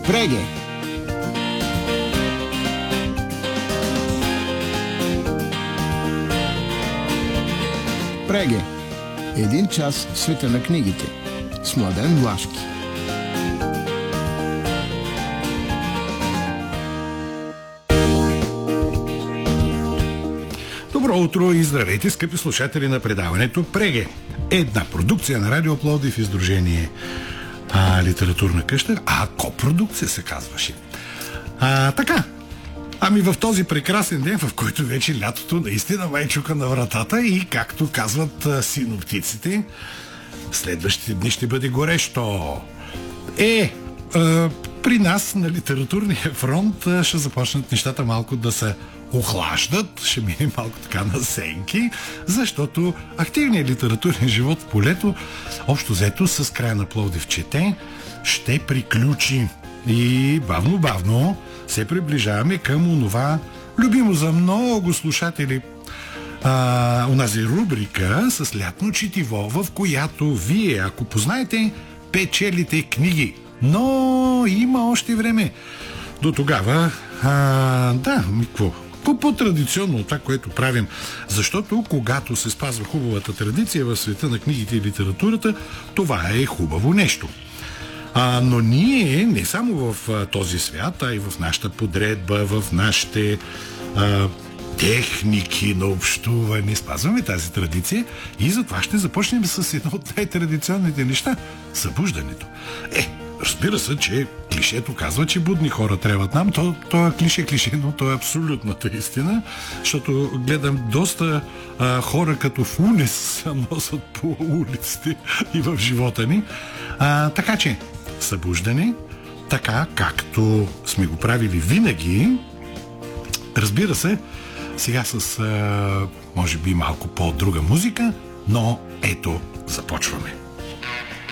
Преге! Преге! Един час в света на книгите с Младен Влашки. Добро утро и здравейте, скъпи слушатели на предаването Преге. Една продукция на Радио Пловдив и Сдружение Литературна къща, копродукция се казваше. Така. В този прекрасен ден, в който вече лятото наистина майчука на вратата и, както казват синоптиците, следващите дни ще бъде горещо. При нас на литературния фронт ще започнат нещата малко да се охлаждат, ще мине малко така на сенки, защото активният литературен живот в полето, общо взето с края на Пловдив чете, ще приключи. И бавно се приближаваме към онова любимо за много слушатели онази рубрика с лятно четиво, в която вие, ако познаете, печелите книги. Но има още време. До тогава, какво? По-традиционно това, което правим. Защото когато се спазва хубавата традиция в света на книгите и литературата, това е хубаво нещо. Но ние не само в този свят, а и в нашата подредба, в нашите техники на общуване спазваме тази традиция и затова ще започнем с едно от най-традиционните неща – събуждането. Разбира се, че клишето казва, че будни хора трябват нам. То е клише, но то е абсолютната истина, защото гледам доста хора като в унес се носят по улиците и в живота ни. Така че, събуждане, така както сме го правили винаги, разбира се, сега с може би малко по-друга музика, но ето, започваме.